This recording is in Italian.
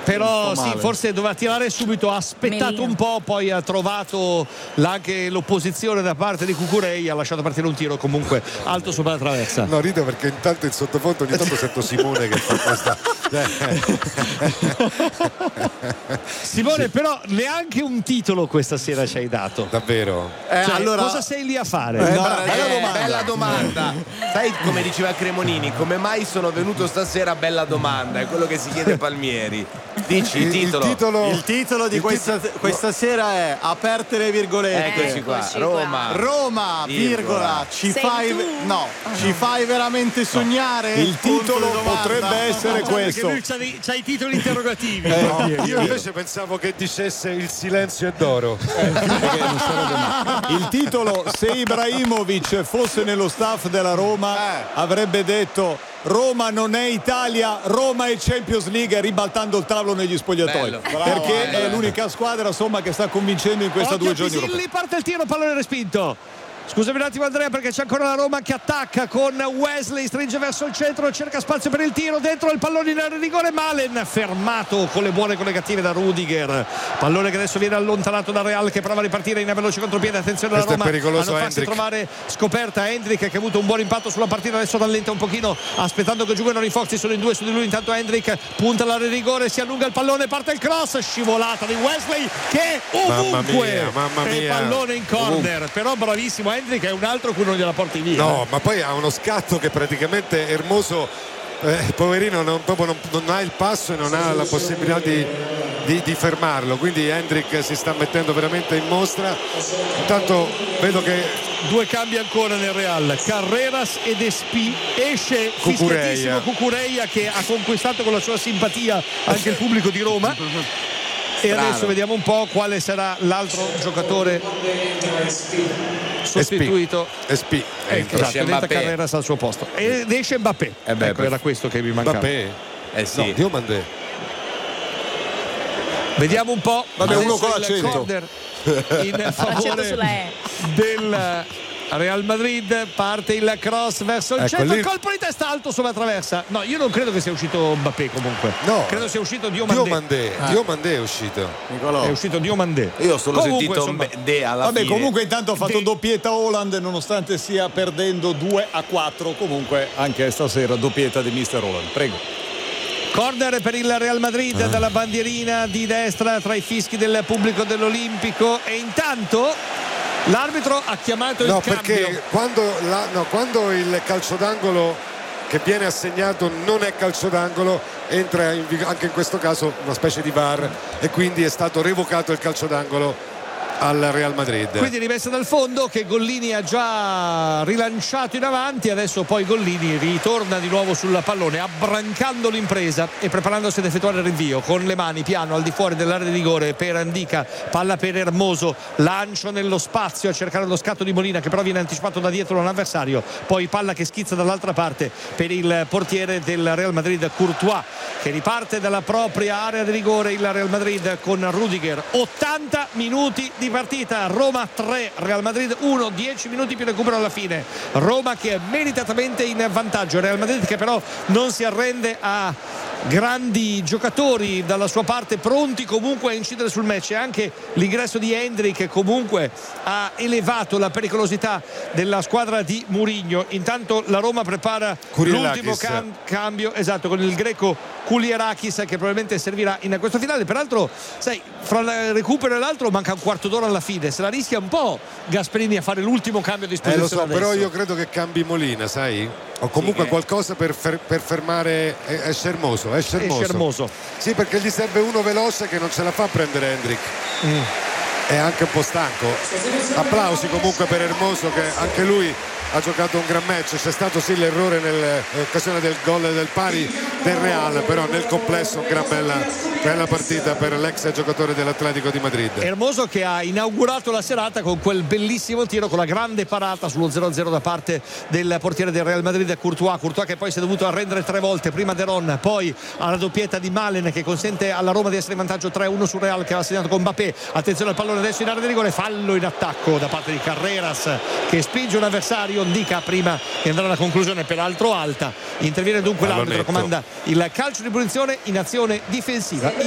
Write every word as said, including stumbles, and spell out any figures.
però sì, forse doveva tirare subito, ha aspettato Melino. un po', poi ha trovato anche l'opposizione da parte di Cucurei, ha lasciato partire un tiro comunque alto sopra la traversa. No, rido perché intanto in sottofondo ogni tanto sento Simone che fa questa. Simone, sì. Però neanche un titolo questa sera ci hai dato. Davvero? Eh, cioè, allora... cosa sei lì a fare? Eh, no, bella, bella domanda. domanda. Bella domanda. Sai come diceva Cremonini, come mai sono venuto stasera? Bella domanda, è quello che si chiede Palmieri. Dici il, il titolo. Il titolo, il titolo di il questa, titolo... questa sera è aperte le virgolette. Eccoci qua. Eccoci Roma. qua. Roma, virgola, ci Sei fai tu? no, Oh, ci no. fai veramente sognare? Il titolo Punto di domanda. potrebbe essere Perché questo. lui c'ha, dei, c'ha i titoli interrogativi. Eh, No, io, io invece pensavo che dicesse il silenzio è d'oro. Eh, non sarebbe mai. Il titolo, se Ibrahimovic fosse nello staff della Roma, Eh. avrebbe detto Roma non è Italia, Roma è Champions League, ribaltando il tavolo negli spogliatoi. Bello. Bravo, perché bello. è l'unica squadra insomma che sta convincendo in questa Occhio due a giorni Pisilli, europei. parte il tiro, pallone respinto. Scusami un attimo Andrea, perché c'è ancora la Roma che attacca con Wesley, stringe verso il centro, cerca spazio per il tiro, dentro il pallone in area di rigore, Malen fermato con le buone e con le cattive da Rudiger, pallone che adesso viene allontanato da Real che prova a ripartire in veloce contropiede, attenzione alla Questo Roma è pericoloso, a non farsi Hendrik. trovare scoperta Hendrik che ha avuto un buon impatto sulla partita, adesso rallenta un pochino aspettando che giocano i Foxy, sono in due su di lui, intanto Hendrik punta all'area di rigore, si allunga il pallone, parte il cross, scivolata di Wesley che ovunque, mamma mia, mamma e mia. pallone in corner, però bravissimo Hendrik, è un altro cui non gliela porti via. No, ma poi ha uno scatto che praticamente Hermoso, eh, poverino, non, proprio non, non ha il passo e non ha la possibilità di, di, di fermarlo. Quindi Hendrik si sta mettendo veramente in mostra. Intanto vedo che due cambi ancora nel Real, Carreras ed Espi, esce Cucurella. fischiatissimo Cucurella che ha conquistato con la sua simpatia anche il pubblico di Roma. E adesso vediamo un po' quale sarà l'altro giocatore sostituito. Espi. Eh, esatto, Esce diventa Mbappé. Carreras al suo posto ed esce Mbappé. Eh beh, ecco, per- era questo che mi mancava. Mbappé. Eh sì. No, Diomandé. Vediamo un po'. Vabbè, Adesso uno con il l'accento. corner in L'accento favore sulla E. del Real Madrid, parte il cross verso il Ecco, centro, lì- colpo di testa alto sulla traversa. No, io non credo che sia uscito Mbappé comunque. No. Credo sia uscito Diomandé. Diomandé. Diomandé è uscito. Nicolò. È uscito Diomandé. Io ho solo Comunque, sentito insomma, un de alla Vabbè, fine. comunque intanto ha fatto De- doppietta Haaland nonostante stia perdendo due a quattro. Comunque anche stasera doppietta di mister Haaland. Prego. corner per il Real Madrid dalla bandierina di destra tra i fischi del pubblico dell'Olimpico e intanto l'arbitro ha chiamato il No, cambio. perché quando, la, no, quando il calcio d'angolo che viene assegnato non è calcio d'angolo, entra in, vig- anche in questo caso una specie di V A R e quindi è stato revocato il calcio d'angolo al Real Madrid. Quindi rimessa dal fondo che Gollini ha già rilanciato in avanti, adesso poi Gollini ritorna di nuovo sul pallone abbrancando l'impresa e preparandosi ad effettuare il rinvio con le mani piano al di fuori dell'area di rigore per Andica, palla per Hermoso, lancio nello spazio a cercare lo scatto di Molina che però viene anticipato da dietro da un avversario, poi palla che schizza dall'altra parte per il portiere del Real Madrid Courtois che riparte dalla propria area di rigore. Il Real Madrid con Rudiger, ottanta minuti di partita, Roma tre, Real Madrid uno, dieci minuti più recupero alla fine, Roma che è meritatamente in vantaggio, Real Madrid che però non si arrende a grandi giocatori dalla sua parte pronti comunque a incidere sul match, e anche l'ingresso di Hendrik che comunque ha elevato la pericolosità della squadra di Mourinho. Intanto la Roma prepara Kurielakis. l'ultimo cam- cambio esatto con il greco Kurielakis che probabilmente servirà in questo finale. Peraltro sai, fra il recupero e l'altro manca un quarto d'ora alla fine, se la rischia un po' Gasperini a fare l'ultimo cambio di Eh, lo disposizione so, però adesso. io credo che cambi Molina, sai? O comunque Sì, eh. qualcosa per, fer- per fermare è, è Scermoso, è Scermoso. È Scermoso. Sì, perché gli serve uno veloce che non ce la fa a prendere Hendrik. Mm. È anche un po' stanco. Applausi comunque per Hermoso che anche lui ha giocato un gran match. C'è stato sì l'errore nell'occasione del gol del pari del Real, però nel complesso gran bella, bella partita per l'ex giocatore dell'Atletico di Madrid. Hermoso che ha inaugurato la serata con quel bellissimo tiro, con la grande parata sullo zero a zero da parte del portiere del Real Madrid Courtois, Courtois che poi si è dovuto arrendere tre volte, prima De Ron, poi alla doppietta di Malen che consente alla Roma di essere in vantaggio tre a uno sul Real che ha segnato con Mbappé. Attenzione al pallone adesso in area di rigore, fallo in attacco da parte di Carreras che spinge un avversario, Ndica prima di andare alla conclusione peraltro alta. Interviene dunque l'arbitro, Pallonetto. comanda il calcio di punizione in azione difensiva.